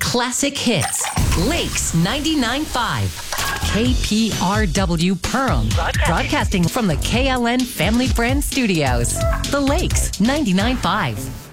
classic hits. Lakes 99.5. KPRW Perham. Broadcasting from the KLN Family Brand Studios. The Lakes 99.5.